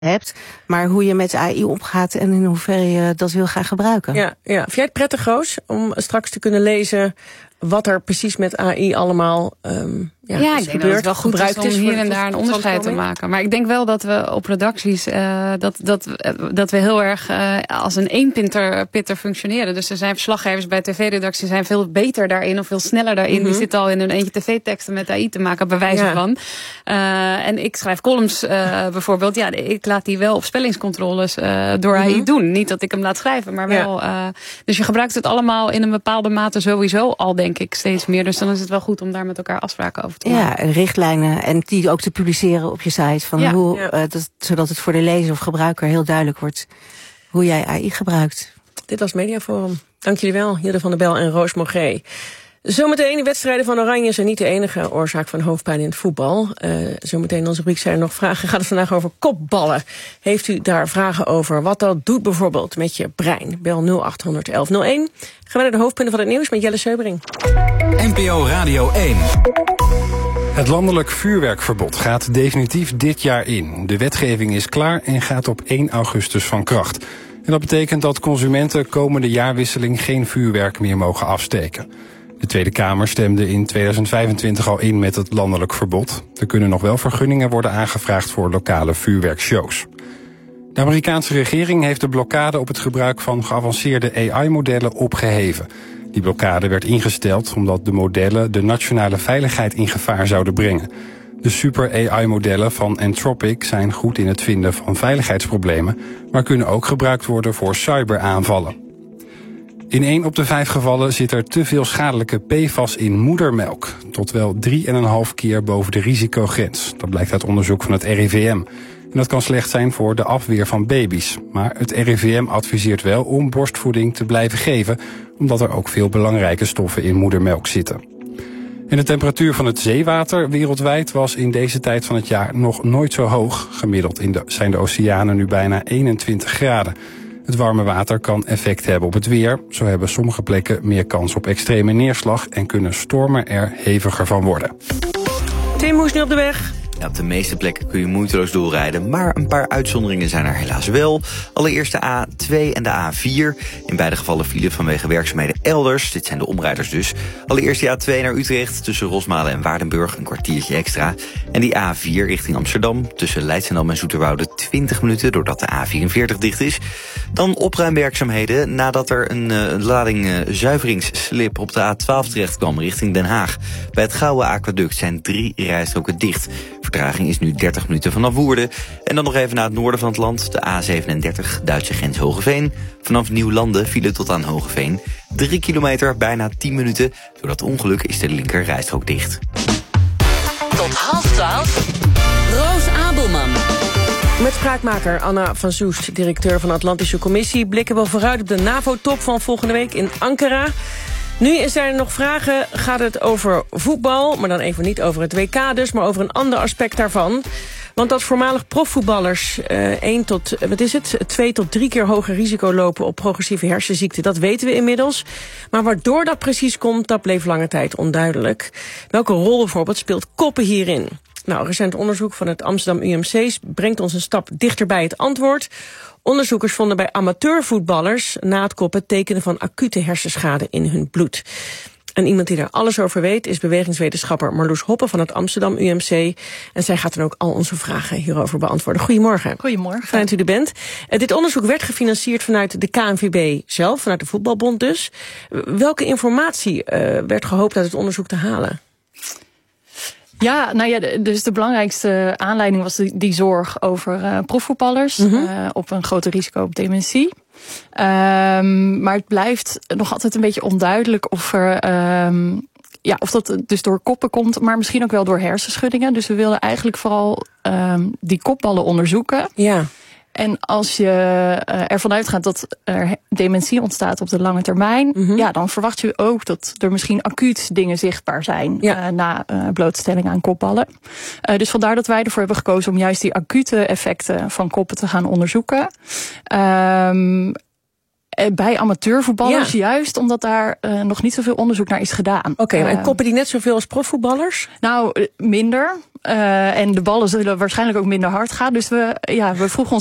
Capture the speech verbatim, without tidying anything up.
hebt, maar hoe je met A I omgaat en in hoeverre je dat wil gaan gebruiken. Ja, ja. Vind jij het prettig, Roos, om straks te kunnen lezen wat er precies met A I allemaal um, ja, ja, is ik denk gebeurd, dat het wel goed is om hier en daar een onderscheid te maken. Maar ik denk wel dat we op redacties uh, dat, dat, dat we heel erg uh, als een eenpitter pitter functioneren. Dus er zijn verslaggevers bij tv-redacties zijn veel beter daarin of veel sneller daarin. Mm-hmm. Die zitten al in hun eentje tv-teksten met A I te maken, bij wijze ja. van. Uh, en ik schrijf columns uh, bijvoorbeeld. Ja, ik laat die wel op spellingscontroles uh, door mm-hmm. A I doen. Niet dat ik hem laat schrijven, maar wel. Ja. Uh, dus je gebruikt het allemaal in een bepaalde mate sowieso al, denk ik, steeds meer. Dus dan is het wel goed om daar met elkaar afspraken over te maken. Ja, richtlijnen en die ook te publiceren op je site. Van ja, hoe, ja. Uh, dat, zodat het voor de lezer of gebruiker heel duidelijk wordt hoe jij A I gebruikt. Dit was Mediaforum. Dank jullie wel, Hilde van der Bel en Roos Mogré. Zometeen, de wedstrijden van Oranje zijn niet de enige oorzaak van hoofdpijn in het voetbal. Uh, zometeen in onze rubriek zijn er nog vragen. Gaat het vandaag over kopballen. Heeft u daar vragen over? Wat dat doet bijvoorbeeld met je brein? Bel nul acht honderd elf nul één. Gaan we naar de hoofdpunten van het nieuws met Jelle Seubering. N P O Radio één. Het landelijk vuurwerkverbod gaat definitief dit jaar in. De wetgeving is klaar en gaat op één augustus van kracht. En dat betekent dat consumenten komende jaarwisseling geen vuurwerk meer mogen afsteken. De Tweede Kamer stemde in tweeduizend vijfentwintig al in met het landelijk verbod. Er kunnen nog wel vergunningen worden aangevraagd voor lokale vuurwerkshows. De Amerikaanse regering heeft de blokkade op het gebruik van geavanceerde A I-modellen opgeheven. Die blokkade werd ingesteld omdat de modellen de nationale veiligheid in gevaar zouden brengen. De super-A I-modellen van Anthropic zijn goed in het vinden van veiligheidsproblemen, maar kunnen ook gebruikt worden voor cyberaanvallen. In één op de vijf gevallen zit er te veel schadelijke P F A S in moedermelk. Tot wel drie en een half keer boven de risicogrens. Dat blijkt uit onderzoek van het R I V M. En dat kan slecht zijn voor de afweer van baby's. Maar het R I V M adviseert wel om borstvoeding te blijven geven, omdat er ook veel belangrijke stoffen in moedermelk zitten. En de temperatuur van het zeewater wereldwijd was in deze tijd van het jaar nog nooit zo hoog. Gemiddeld in de, zijn de oceanen nu bijna eenentwintig graden. Het warme water kan effect hebben op het weer. Zo hebben sommige plekken meer kans op extreme neerslag en kunnen stormen er heviger van worden. Tim, hoe is nu op de weg? Ja, op de meeste plekken kun je moeiteloos doorrijden, maar een paar uitzonderingen zijn er helaas wel. Allereerst de A twee en de A vier. In beide gevallen file vanwege werkzaamheden elders. Dit zijn de omrijders dus. Allereerst die A twee naar Utrecht tussen Rosmalen en Waardenburg, een kwartiertje extra. En die A vier richting Amsterdam tussen Leidschendam en Zoeterwoude twintig minuten doordat de A vierenveertig dicht is. Dan opruimwerkzaamheden nadat er een uh, lading uh, zuiveringsslip op de A twaalf terecht kwam richting Den Haag. Bij het Gouwe Aquaduct zijn drie rijstroken dicht. Vertraging is nu dertig minuten vanaf Woerden. En dan nog even naar het noorden van het land. De A zevenendertig, Duitse grens Hogeveen. Vanaf Nieuwlanden file tot aan Hogeveen. Drie kilometer, bijna tien minuten. Door dat ongeluk is de linker rijstrook dicht. Tot half twaalf. Roos Abelman. Met spraakmaker Anna van Soest, directeur van de Atlantische Commissie, blikken we vooruit op de NAVO-top van volgende week in Ankara. Nu zijn er nog vragen. Gaat het over voetbal, maar dan even niet over het W K dus, maar over een ander aspect daarvan. Want dat voormalig profvoetballers uh, één tot, wat is het, twee tot drie keer hoger risico lopen op progressieve hersenziekte, dat weten we inmiddels. Maar waardoor dat precies komt, dat bleef lange tijd onduidelijk. Welke rol bijvoorbeeld speelt koppen hierin? Nou, recent onderzoek van het Amsterdam U M C brengt ons een stap dichter bij het antwoord. Onderzoekers vonden bij amateurvoetballers na het koppen tekenen van acute hersenschade in hun bloed. En iemand die daar alles over weet is bewegingswetenschapper Marloes Hoppe van het Amsterdam U M C. En zij gaat dan ook al onze vragen hierover beantwoorden. Goedemorgen. Goedemorgen. Fijn dat u er bent. Uh, dit onderzoek werd gefinancierd vanuit de K N V B zelf, vanuit de Voetbalbond dus. Uh, welke informatie uh, werd gehoopt uit het onderzoek te halen? Ja, nou ja, dus de belangrijkste aanleiding was die, die zorg over uh, profvoetballers mm-hmm. uh, op een groter risico op dementie. Um, maar het blijft nog altijd een beetje onduidelijk of er, um, ja, of dat dus door koppen komt, maar misschien ook wel door hersenschuddingen. Dus we willen eigenlijk vooral um, die kopballen onderzoeken. Ja. En als je uh, ervan uitgaat dat er dementie ontstaat op de lange termijn, mm-hmm. ja, dan verwacht je ook dat er misschien acuut dingen zichtbaar zijn ja. uh, na uh, blootstelling aan kopballen. Uh, dus vandaar dat wij ervoor hebben gekozen om juist die acute effecten van koppen te gaan onderzoeken. Um, bij amateurvoetballers, ja. juist omdat daar uh, nog niet zoveel onderzoek naar is gedaan. Oké, okay, uh, en koppen die net zoveel als profvoetballers? Nou, minder. Uh, en de ballen zullen waarschijnlijk ook minder hard gaan. Dus we, ja, we vroegen ons